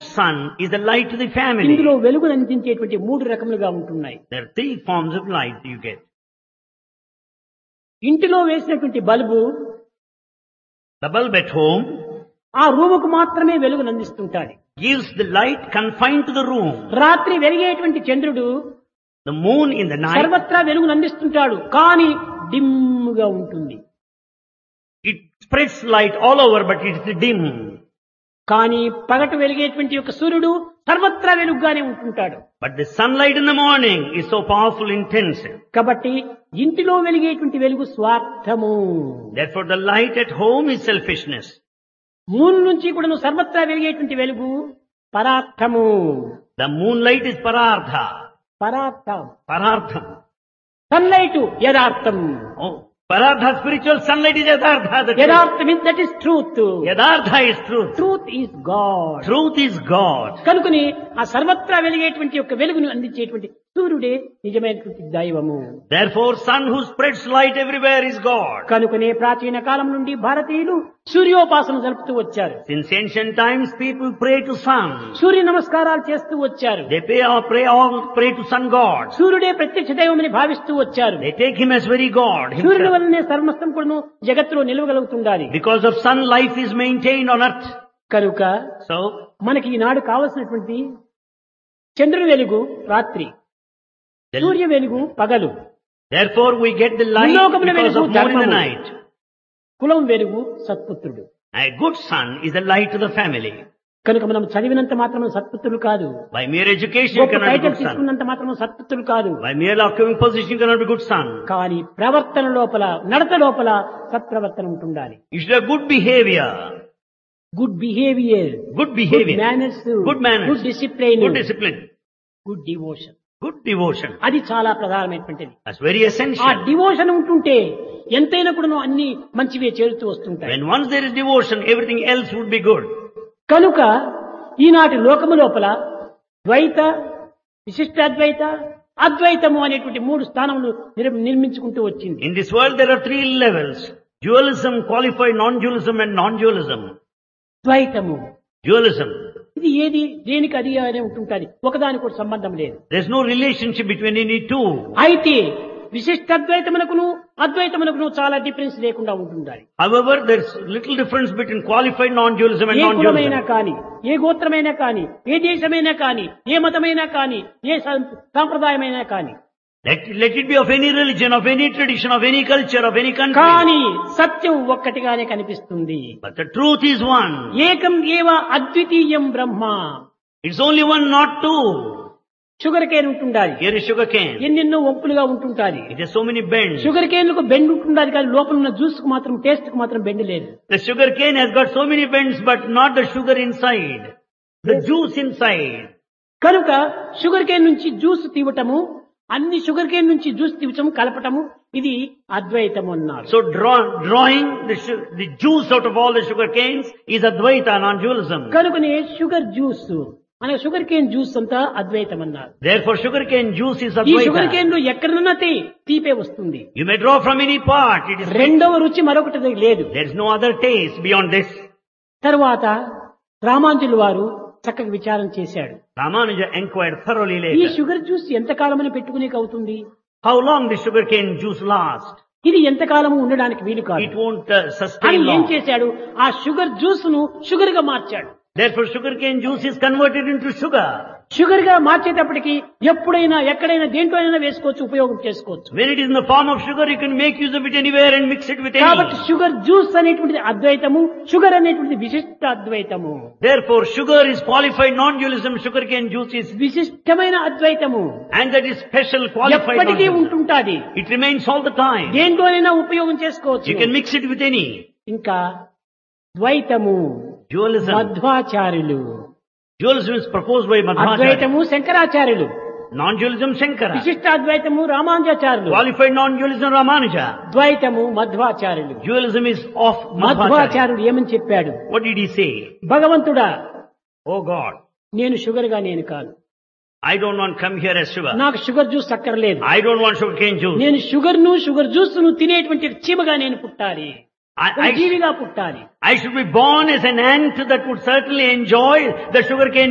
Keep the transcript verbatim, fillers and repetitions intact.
sun is the light to the family. ఇందులో వెలుగును అందించేటువంటి మూడు రకములుగా ఉంటున్నాయి. There are three forms of light you get. ఇంటిలో వేసినటువంటి bulb The bulb at home ఆ రూముకు మాత్రమే వెలుగును అందిస్తుంటాడు. gives the light confined to the room. రాత్రి వెలిగేటువంటి చంద్రుడు The moon in the night, సర్వత్రా వెలుగును అందిస్తుంటాడు, కానీ డిమ్గా ఉంటుంది. it spreads light all over, but it's dim. కానీ పగట వెలిగేటువంటి యొక్క సూర్యుడు సర్వత్రా వెలుగుగానే ఉంటుంటాడు. But the sunlight in the morning is so powerful, intense. కాబట్టి ఇంటిలో వెలిగేటువంటి వెలుగు స్వార్థము. Therefore the light at home is selfishness. Moon నుంచి కూడా సర్వత్రా వెలిగేటువంటి వెలుగు పరార్థము. The moonlight is parartha. పరార్థం. Parartham. Sunlight యథార్థం. Oh, parartha spiritual, sunlight is yadhartha. The truth. యథార్థం means that is truth. Yadhartha is truth. Truth is God. Truth is God. కనుకని ఆ సర్వత్రా వెలిగేటువంటి యొక్క వెలుగును అందించేటువంటి సూర్యుడే నిజమైనటువంటి దైవము. Therefore sun who spreads light everywhere is God. కనుకనే ప్రాచీన కాలం నుండి భారతీయులు సూర్యోపాసన జరుపుతూ వచ్చారు. Since ancient times people pray to sun. సూర్య నమస్కారాలు చేస్తూ వచ్చారు. They pay or pray all pray to sun god. సూర్యుడే ప్రత్యక్ష దైవమని భావిస్తూ వచ్చారు. They take him as very God సూర్యుడి himself. వల్లనే సర్వస్వం కూడాను జగత్తులో నిలవగలుగుతుండాలి. Because of sun life is maintained on earth. కనుక So మనకి ఈనాడు కావలసినటువంటి చంద్రుని వెలుగు రాత్రి, the- సూర్య వెలుగు పగలు, therefore we get the light భూలోకముల because వెలుగు of moon in the ధర్మము, night. కులం వెలుగు సత్పుత్రుడు. A good son is the light to the family. కనుక మనం చదివినంత మాత్రం సత్పుత్రులు కాదు. By mere education you గొప్ప cannot be title good son. తీసుకున్నంత మాత్రం సత్పుత్రులు కాదు. By mere occupying position you cannot be good son. కానీ ప్రవర్తన లోపల, నడత లోపల సత్ప్రవర్తన ఉంటుండాలి. You should have good behavior. Good behaviour, Good good behavior. Manners, Good manners. Good discipline, Good discipline. Good devotion. Good devotion. అది చాలా ప్రధానమైనటువంటిది. That's very ఆ essential. డివోషన్ ఉంటుంటే ఎంతైనా కూడా అన్ని మంచివే చేరుతూ వస్తుంటాయి. When once there is devotion, everything else would be good. కనుక ఈనాటి లోకము లోపల ద్వైత, విశిష్టాద్వైత, అద్వైతము అనేటువంటి మూడు స్థానములు నిర్- నిర్మించుకుంటూ వచ్చింది. In this world there are three levels. Dualism, qualified non-dualism and non-dualism. ద్వైతము Dualism. ఇది ఏది దేనికి అది అనే ఉంటుంటుంది, ఒకదానికి కూడా సంబంధం లేదు. There's no relationship between any two. అయితే విశిష్టాద్వైతమునకును అద్వైతమునకును చాలా డిఫరెన్స్ లేకుండా ఉంటుండాలి. However, there's little difference between qualified non-dualism and A కులమైనా non-dualism. కానీ, ఏ గోత్రమైనా కానీ, ఏ దేశమైనా కానీ, ఏ మతమైనా కానీ, ఏ సం- సాంప్రదాయమైనా కానీ, Let, let it be of any religion, of any tradition, of any culture, of any country. కానీ సత్యం ఒక్కటిగానే కనిపిస్తుంది. But the truth is one. ఏకం ఏవ అద్వితీయం బ్రహ్మ. It's only one, not two. Sugar cane ఉంటుండాలి, Here is sugar cane. ఎన్నెన్నో వంపులుగా ఉంటుంటాది. It has so many bends. Sugar కేన్లకు bend ఉంటుండాలి, కానీ లోపల ఉన్న జ్యూస్ కు మాత్రం, టేస్ట్ కు మాత్రం బెండ్ లేదు. The sugar cane has got so many bends, but not the sugar inside. The juice inside. కనుక షుగర్ కేన్ నుంచి జ్యూస్ తీవటము, అన్ని షుగర్ కేన్ నుంచి జ్యూస్ తీవటము, కలపటము, ఇది అద్వైతము అన్నారు. So draw, drawing the, su- the juice out of all the sugar canes is Advaita, non-dualism. కనుకనే sugar juice మన sugar cane juice అంతా అద్వైతం అన్నారు. Therefore sugar cane juice is ఈ షుగర్ Advaita. కేన్ లో ఎక్కడన్నా తీ- తీపే వస్తుంది. You may draw from any part. It is రెండవ రుచి మరొకటి లేదు. There is no other taste beyond this. తరువాత రామాంజులు వారు చక్కగా విచారం చేశాడు. Ramanuja inquired thoroughly ఈ later. షుగర్ జ్యూస్ ఎంతకాలమని పెట్టుకునేకి అవుతుంది, How long the sugar cane juice last? ఇది ఎంతకాలము ఉండడానికి వీలు It కాదు won't uh, అని sustain ఏం long. చేశాడు, ఆ షుగర్ జ్యూస్ ను షుగర్ గా మార్చాడు. Therefore sugar cane juice is converted into sugar. Sugar గా మార్చేటప్పటికి ఎప్పుడైనా ఎక్కడైనా దేంట్లోనైనా వేసుకోవచ్చు, ఉపయోగం చేసుకోవచ్చు. When it is in the form of sugar, you can make use of it anywhere and mix it with కాబట్టి any. షుగర్ జ్యూస్ అనేటువంటిది అద్వైతము, sugar అనేటువంటిది విశిష్ట అద్వైతము. Therefore sugar is qualified non-dualism, sugar cane juice is, విశిష్టమైన అద్వైతము and that is special qualified ఎప్పటికీ non-dualism. ఉంటుంటాది, It remains all the time. దేంట్లోనైనా ఉపయోగం చేసుకోవచ్చు. You can mix it with any. ఇంకా ద్వైతము Dualism. మధ్వాచార్యులు, Dualism is proposed by Madhvacharya. అద్వైతము శంకరాచార్యులు, Non-dualism Shankara. విశిష్టాద్వైతము Ramanujacharyulu, Qualified non-dualism Ramanuja. ద్వైతము మధ్వాచార్యులు. Dualism is of Madhvacharya. మధ్వాచార్యుడు ఏమని చెప్పాడు, What did he say? భగవంతుడా Oh God, నేను sugar గా నేను కాదు, I don't want to come here as sugar. నాకు sugar juice అక్కర్లేదు, I don't want sugar cane juice. నేను షుగర్ ను షుగర్ జ్యూస్ ను తినేటువంటి చీమగా నేను పుట్టాలి, I, ఒక I, జీవిగా పుట్టాలి. I should be born as an ant that would certainly enjoy the sugar cane